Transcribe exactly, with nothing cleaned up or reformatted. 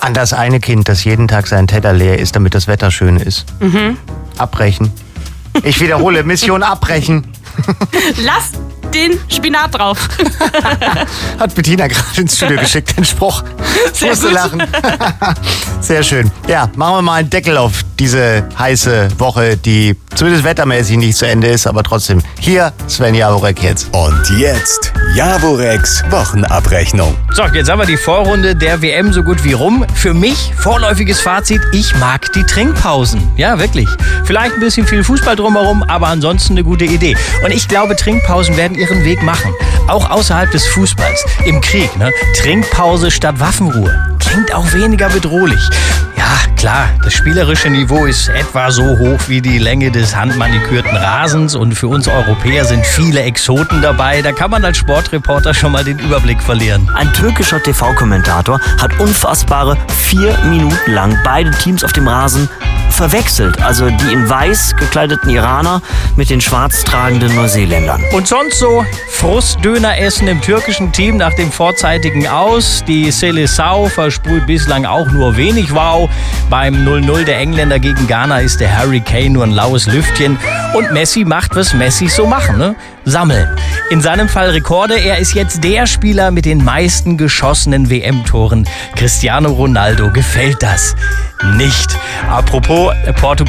An das eine Kind, das jeden Tag seinen Teller leer isst, damit das Wetter schön ist. Mhm. Abbrechen. Ich wiederhole, Mission abbrechen. Lass den Spinat drauf. Hat Bettina gerade ins Studio geschickt, den Spruch. Ich musste lachen. Sehr schön. Ja, machen wir mal einen Deckel auf diese heiße Woche, die zumindest wettermäßig nicht zu Ende ist, aber trotzdem. Hier Sven Jaworek jetzt. Und jetzt Jaworeks Wochenabrechnung. So, jetzt haben wir die Vorrunde der W M so gut wie rum. Für mich, vorläufiges Fazit, ich mag die Trinkpausen. Ja, wirklich. Vielleicht ein bisschen viel Fußball drumherum, aber ansonsten eine gute Idee. Und ich glaube, Trinkpausen werden ihren Weg machen. Auch außerhalb des Fußballs. Im Krieg, ne? Trinkpause statt Waffenruhe. Klingt auch weniger bedrohlich. Ja, klar, das spielerische Niveau ist etwa so hoch wie die Länge des handmanikürten Rasens und für uns Europäer sind viele Exoten dabei. Da kann man als Sportreporter schon mal den Überblick verlieren. Ein türkischer T V-Kommentator hat unfassbare vier Minuten lang beide Teams auf dem Rasen verwechselt. Also die in weiß gekleideten Iraner mit den schwarz tragenden Neuseeländern. Und sonst so Frustdöner essen im türkischen Team nach dem vorzeitigen Aus. Die Seleção versprüht bislang auch nur wenig Wow. Beim null null der Engländer gegen Ghana ist der Harry Kane nur ein laues Lüftchen. Und Messi macht, was Messi so machen, ne? Sammeln. In seinem Fall Rekorde. Er ist jetzt der Spieler mit den meisten geschossenen W M-Toren. Cristiano Ronaldo gefällt das nicht. Apropos Portugal.